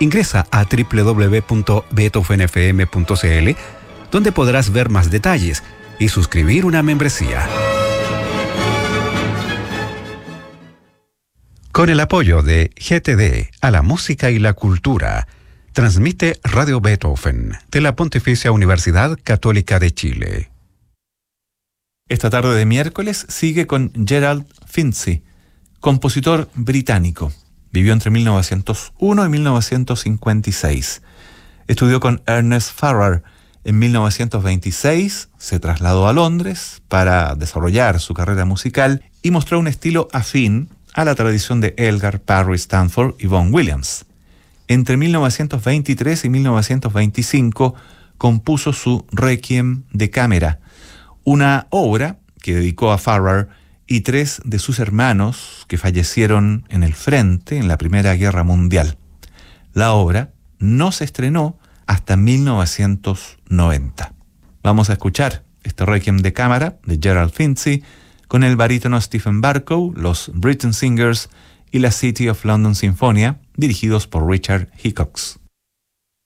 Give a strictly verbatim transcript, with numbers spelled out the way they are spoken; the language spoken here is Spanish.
Ingresa a doble u doble u doble u punto beethoven f m punto c l, donde podrás ver más detalles y suscribir una membresía. Con el apoyo de G T D a la música y la cultura, transmite Radio Beethoven de la Pontificia Universidad Católica de Chile. Esta tarde de miércoles sigue con Gerald Finzi, compositor británico. Vivió entre mil novecientos uno y mil novecientos cincuenta y seis. Estudió con Ernest Farrar. En mil novecientos veintiséis se trasladó a Londres para desarrollar su carrera musical y mostró un estilo afín a la tradición de Elgar, Parry, Stanford y Vaughan Williams. Entre mil novecientos veintitrés y mil novecientos veinticinco compuso su Requiem de cámara, una obra que dedicó a Farrar y tres de sus hermanos que fallecieron en el frente en la Primera Guerra Mundial. La obra no se estrenó hasta mil novecientos noventa. Vamos a escuchar este Requiem de cámara de Gerald Finzi con el barítono Stephen Barkow, los Britten Singers y la City of London Sinfonia, dirigidos por Richard Hickox.